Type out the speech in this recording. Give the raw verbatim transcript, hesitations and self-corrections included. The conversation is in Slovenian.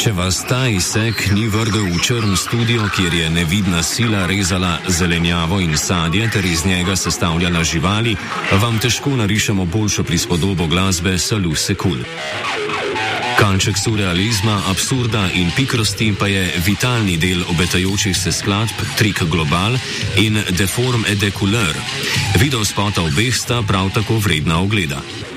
Če vas ta izsek ni vrgel v črn studio, kjer je nevidna sila rezala zelenjavo in sadje ter iz njega sestavljala živali, vam težko narišemo boljšo prispodobo glasbe Salus Sekul. Kanček surrealizma, absurda in pikrosti pa je vitalni del obetajočih se skladb Trik Global in Deform et de Couleur. Videospota obeh sta prav tako vredna ogleda.